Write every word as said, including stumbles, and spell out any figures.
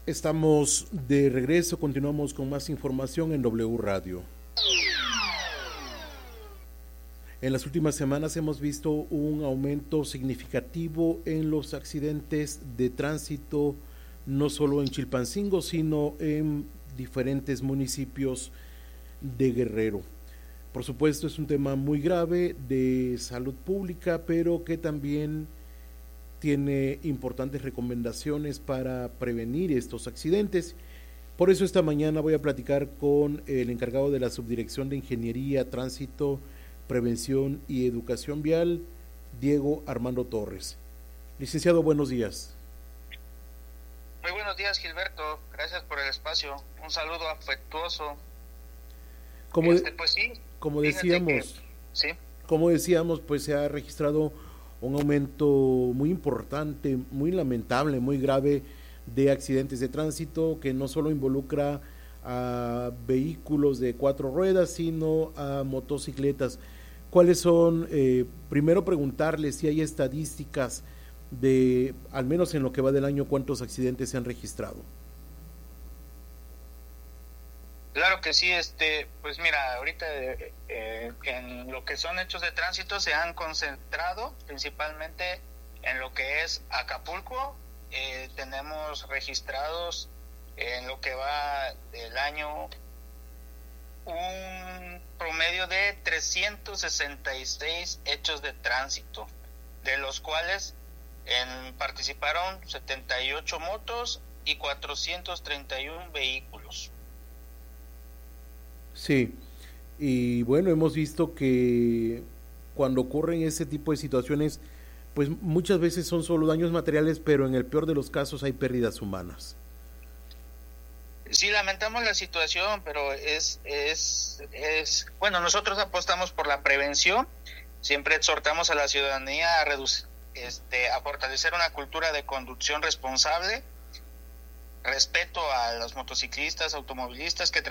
Estamos de regreso, continuamos con más información en W Radio. En las últimas semanas hemos visto un aumento significativo en los accidentes de tránsito, no solo en Chilpancingo, sino en diferentes municipios de Guerrero. Por supuesto, es un tema muy grave de salud pública, pero que también tiene importantes recomendaciones para prevenir estos accidentes. Por eso esta mañana voy a platicar con el encargado de la Subdirección de Ingeniería, Tránsito, Prevención y Educación Vial, Diego Armando Torres. Licenciado, buenos días. Muy buenos días, Gilberto. Gracias por el espacio. Un saludo afectuoso. Como, este, pues sí, como decíamos, que, sí. como decíamos, pues se ha registrado un aumento muy importante, muy lamentable, muy grave de accidentes de tránsito que no solo involucra a vehículos de cuatro ruedas, sino a motocicletas. ¿Cuáles son? Eh, primero preguntarle si hay estadísticas de, al menos en lo que va del año, cuántos accidentes se han registrado. Claro que sí, este, pues mira, ahorita eh, eh, en lo que son hechos de tránsito se han concentrado principalmente en lo que es Acapulco. Eh, tenemos registrados en lo que va del año un promedio de trescientos sesenta y seis hechos de tránsito, de los cuales en, participaron setenta y ocho motos y cuatrocientos treinta y uno vehículos. Sí, y bueno, hemos visto que cuando ocurren ese tipo de situaciones, pues muchas veces son solo daños materiales, pero en el peor de los casos hay pérdidas humanas. Sí, lamentamos la situación, pero es, es, es, bueno, nosotros apostamos por la prevención, siempre exhortamos a la ciudadanía a reducir, este, a fortalecer una cultura de conducción responsable, respeto a los motociclistas, automovilistas que